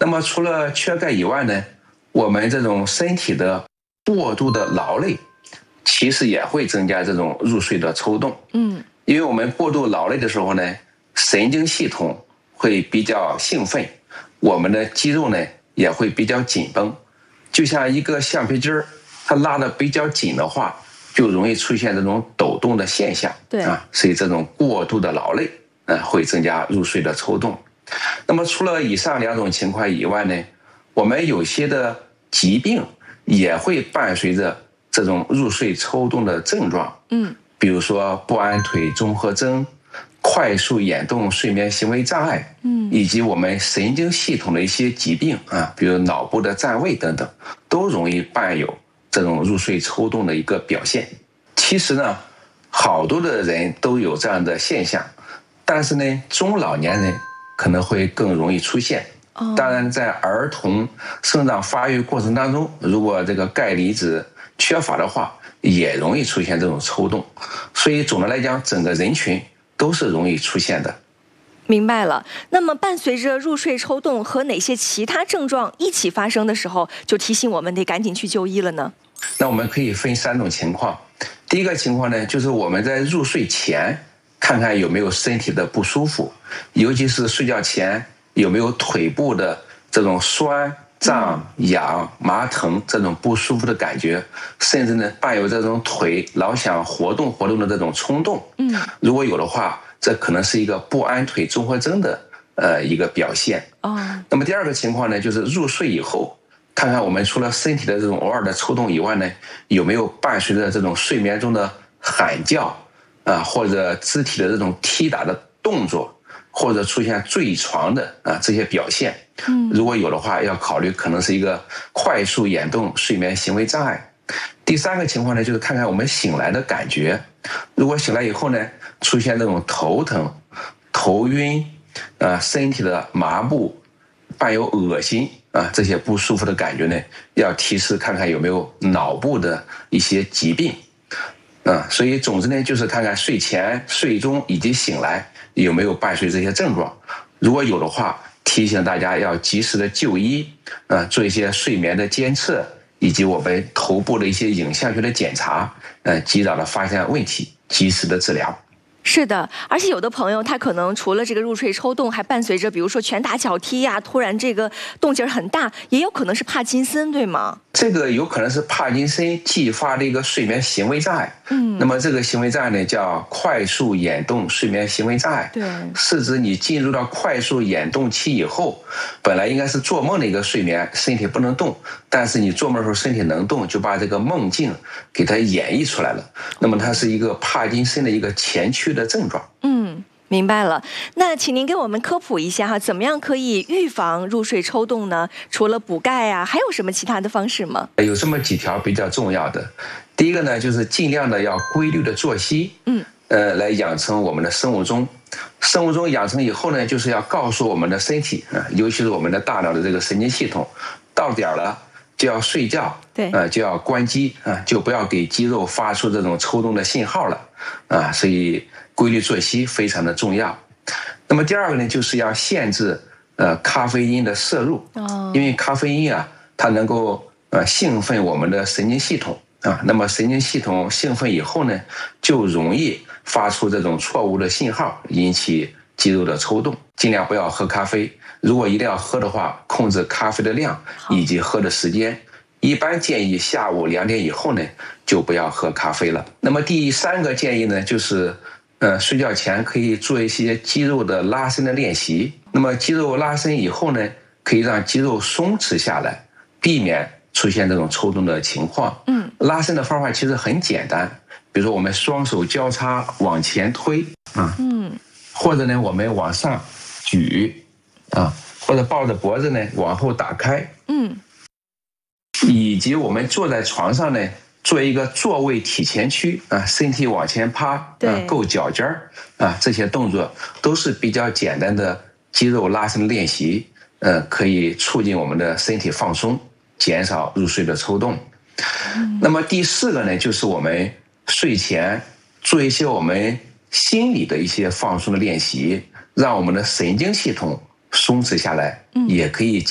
那么除了缺钙以外呢，我们这种身体的过度的劳累，其实也会增加这种入睡的抽动。因为我们过度劳累的时候呢，神经系统会比较兴奋，我们的肌肉呢也会比较紧绷，就像一个橡皮筋儿，它拉得比较紧的话，就容易出现这种抖动的现象。所以这种过度的劳累，会增加入睡的抽动。那么除了以上2种情况以外呢，我们有些的疾病也会伴随着这种入睡抽动的症状。比如说不安腿综合征、快速眼动睡眠行为障碍，以及我们神经系统的一些疾病比如脑部的占位等等，都容易伴有这种入睡抽动的一个表现。其实呢，好多的人都有这样的现象，但是呢，中老年人可能会更容易出现。当然，在儿童生长发育过程当中，如果这个钙离子缺乏的话，也容易出现这种抽动。所以总的来讲，整个人群都是容易出现的。 明白了。那么伴随着入睡抽动和哪些其他症状一起发生的时候，就提醒我们得赶紧去就医了呢？ 那我们可以分3种情况。第一个情况呢，就是我们在入睡前看看有没有身体的不舒服，尤其是睡觉前有没有腿部的这种酸、胀、痒、麻疼这种不舒服的感觉，甚至呢伴有这种腿老想活动的这种冲动。如果有的话，这可能是一个不安腿综合征的一个表现。那么第二个情况呢，就是入睡以后，看看我们除了身体的这种偶尔的抽动以外呢，有没有伴随着这种睡眠中的喊叫或者肢体的这种踢打的动作，或者出现坠床的这些表现。如果有的话，要考虑可能是一个快速眼动睡眠行为障碍。第3个情况呢，就是看看我们醒来的感觉。如果醒来以后呢，出现这种头疼、头晕身体的麻木，伴有恶心这些不舒服的感觉呢，要提示看看有没有脑部的一些疾病。所以总之呢，就是看看睡前、睡中以及醒来有没有伴随这些症状。如果有的话，提醒大家要及时的就医，做一些睡眠的监测，以及我们头部的一些影像学的检查，及早的发现问题，及时的治疗。 是的，而且有的朋友他可能除了这个入睡抽动，还伴随着比如说拳打脚踢呀，突然这个动静很大，也有可能是帕金森，对吗？ 这个有可能是帕金森继发的一个睡眠行为障碍。那么这个行为障碍呢，叫快速眼动睡眠行为障碍。 对， 是指你进入到快速眼动期以后，本来应该是做梦的一个睡眠，身体不能动，但是你做梦的时候身体能动，就把这个梦境给它演绎出来了。那么它是一个帕金森的一个前驱的症状。 明白了。那请您给我们科普一下怎么样可以预防入睡抽动呢？除了补钙还有什么其他的方式吗？ 有这么几条比较重要的。第一个呢，就是尽量的要规律的作息，来养成我们的生物钟。生物钟养成以后呢，就是要告诉我们的身体尤其是我们的大脑的这个神经系统，到点了就要睡觉，就要关机就不要给肌肉发出这种抽动的信号了所以规律作息非常的重要。那么第二个呢，就是要限制咖啡因的摄入，因为咖啡因它能够兴奋我们的神经系统那么神经系统兴奋以后呢，就容易发出这种错误的信号，引起肌肉的抽动。尽量不要喝咖啡，如果一定要喝的话，控制咖啡的量以及喝的时间。一般建议下午2点以后呢，就不要喝咖啡了。那么第3个建议呢，就是睡觉前可以做一些肌肉的拉伸的练习。那么肌肉拉伸以后呢，可以让肌肉松弛下来，避免出现这种抽动的情况。拉伸的方法其实很简单，比如说我们双手交叉往前推或者呢我们往上举或者抱着脖子呢往后打开以及我们坐在床上呢，做一个坐位体前屈身体往前趴够脚尖这些动作都是比较简单的肌肉拉伸练习，可以促进我们的身体放松，减少入睡的抽动。那么第4个呢，就是我们睡前做一些我们心理的一些放松的练习，让我们的神经系统松弛下来，也可以